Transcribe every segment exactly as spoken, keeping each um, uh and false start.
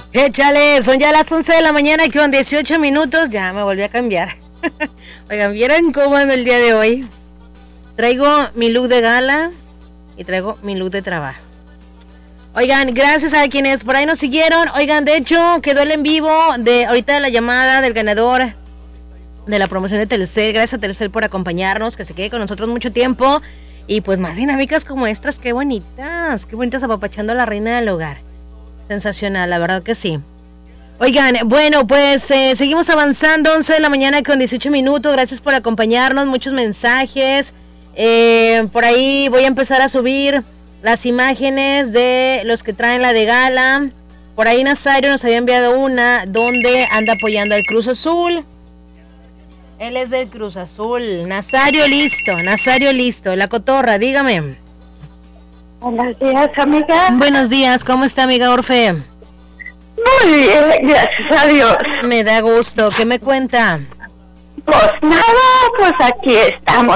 Échale, son ya las once de la mañana y con dieciocho minutos, ya me volví a cambiar. Oigan, ¿vieron cómo ando el día de hoy? Traigo mi look de gala y traigo mi look de trabajo. Oigan, gracias a quienes por ahí nos siguieron. Oigan, de hecho, quedó el en vivo de ahorita de la llamada del ganador de la promoción de Telcel. Gracias a Telcel por acompañarnos, que se quede con nosotros mucho tiempo. Y pues más dinámicas como estas, qué bonitas, qué bonitas apapachando a la reina del hogar. Sensacional, la verdad que sí. Oigan, bueno, pues eh, seguimos avanzando, once de la mañana con dieciocho minutos. Gracias por acompañarnos, muchos mensajes. Eh, por ahí voy a empezar a subir las imágenes de los que traen la de gala. Por ahí Nazario nos había enviado una donde anda apoyando al Cruz Azul. Él es del Cruz Azul. Nazario listo, Nazario listo. La cotorra, dígame. Buenos días, amiga. Buenos días, ¿cómo está, amiga Orfe? Muy bien, gracias a Dios. Me da gusto, ¿qué me cuenta? Pues nada, pues aquí estamos.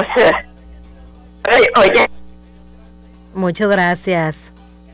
Oye. Muchas gracias.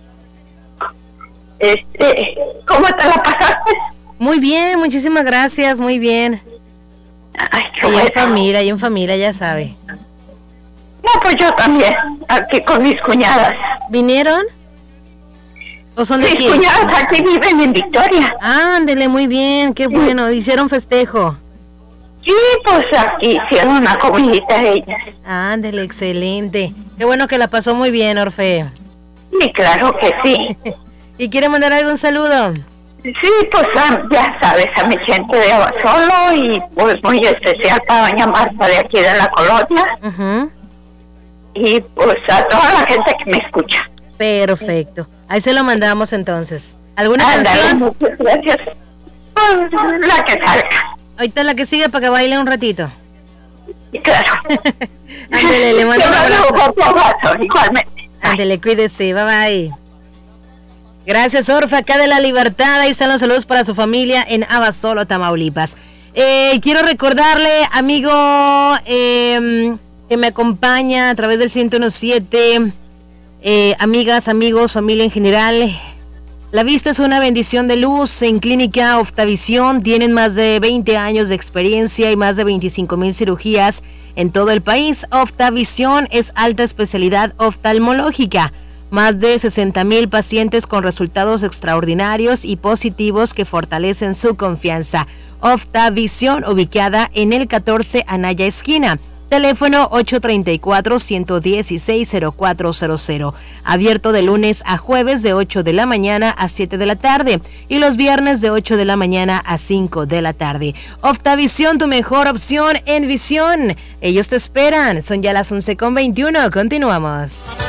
Este, ¿cómo te la pasaste? Muy bien, muchísimas gracias, muy bien. Ay, qué y bueno. en familia, y en familia, ya sabe. No, pues yo también, aquí con mis cuñadas. ¿Vinieron? ¿O son de mis aquí? Mis cuñadas aquí viven en Victoria. Ándele, muy bien, qué bueno, hicieron festejo. Sí, pues aquí hicieron una comidita ellas. Ándele, excelente. Qué bueno que la pasó muy bien, Orfe. Sí, claro que sí. ¿Y quiere mandar algún saludo? Sí, pues ya sabes, a mi gente de Abasolo y pues muy especial para doña Marta de aquí de la colonia. Uh-huh. Y pues a toda la gente que me escucha. Perfecto. Ahí se lo mandamos entonces. ¿Alguna Andale, canción? Muchas gracias. Pues la que salga. Ahorita la que sigue para que baile un ratito. Claro. Ándele, le mando un abrazo. abrazo. Igualmente. Ándele, cuídese, bye bye. Gracias, Orfe, acá de La Libertad. Ahí están los saludos para su familia en Abasolo, Tamaulipas. Eh, quiero recordarle, amigo eh, que me acompaña a través del ciento diecisiete, eh, amigas, amigos, familia en general. La vista es una bendición de luz. En Clínica Oftavisión tienen más de veinte años de experiencia y más de veinticinco mil cirugías en todo el país. Oftavisión es alta especialidad oftalmológica. Más de sesenta mil pacientes con resultados extraordinarios y positivos que fortalecen su confianza. Oftavisión, ubicada en el catorce Anaya Esquina. Teléfono ocho tres cuatro, uno uno seis, cero cuatro cero cero. Abierto de lunes a jueves de ocho de la mañana a siete de la tarde. Y los viernes de ocho de la mañana a cinco de la tarde. Oftavisión, tu mejor opción en visión. Ellos te esperan. Son ya las once con veintiuno. Continuamos.